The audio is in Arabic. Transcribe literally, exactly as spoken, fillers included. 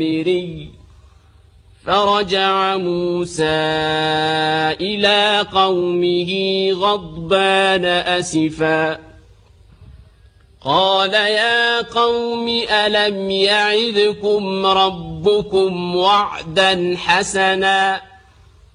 فرجع موسى إلى قومه غضبان أسفا قال يا قوم ألم يعدكم ربكم وعدا حسنا